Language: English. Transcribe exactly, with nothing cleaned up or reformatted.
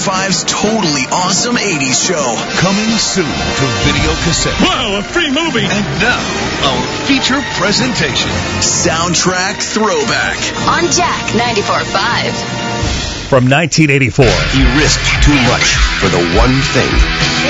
Five's totally awesome eighties show. Coming soon to video cassette. Wow, a free movie. And now, our feature presentation. Soundtrack Throwback. On Jack ninety-four point five. From nineteen eighty-four. He risked too much for the one thing.